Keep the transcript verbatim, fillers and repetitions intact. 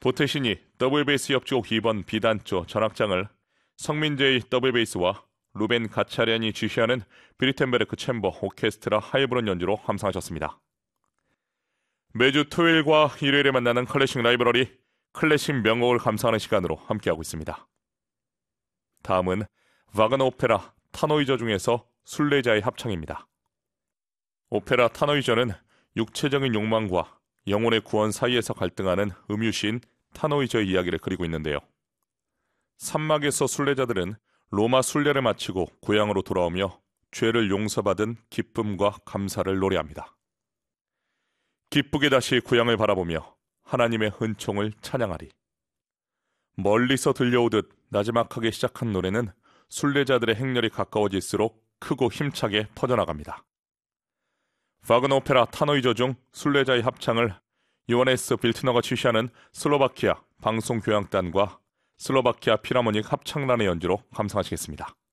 보테신이 더블 베이스 협주곡 이 번 비단조 전악장을 성민재의 더블 베이스와 루벤 가차리안이 지휘하는 비르텐베르크 챔버 오케스트라 하이브론 연주로 감상하셨습니다. 매주 토요일과 일요일에 만나는 클래식 라이브러리 클래식 명곡을 감상하는 시간으로 함께하고 있습니다. 다음은 와그너 오페라 타노이저 중에서 순례자의 합창입니다. 오페라 타노이저는 육체적인 욕망과 영혼의 구원 사이에서 갈등하는 음유시인 타노이저의 이야기를 그리고 있는데요. 산막에서 순례자들은 로마 순례를 마치고 고향으로 돌아오며 죄를 용서받은 기쁨과 감사를 노래합니다. 기쁘게 다시 고향을 바라보며 하나님의 은총을 찬양하리. 멀리서 들려오듯 나지막하게 시작한 노래는 순례자들의 행렬이 가까워질수록 크고 힘차게 퍼져나갑니다. 와그너 오페라 타노이저 중 순례자의 합창을 요하네스 빌트너가 지휘하는 슬로바키아 방송교향단과 슬로바키아 필하모닉 합창단의 연주로 감상하시겠습니다.